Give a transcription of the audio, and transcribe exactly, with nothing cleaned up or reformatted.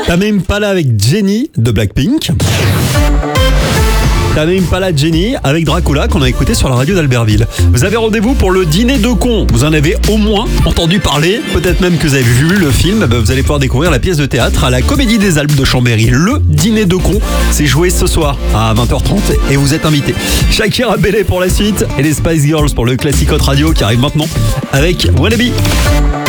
T'as même pas là avec Jenny de Blackpink. T'as même pas là Jenny avec Dracula qu'on a écouté sur la radio d'Albertville. Vous avez rendez-vous pour le dîner de cons. Vous en avez au moins entendu parler, peut-être même que vous avez vu le film. Vous allez pouvoir découvrir la pièce de théâtre à la Comédie des Alpes de Chambéry. Le dîner de cons, c'est joué ce soir à vingt heures trente et vous êtes invités. Shakira Bélé pour la suite et les Spice Girls pour le Classicote Radio qui arrive maintenant avec Wannabe.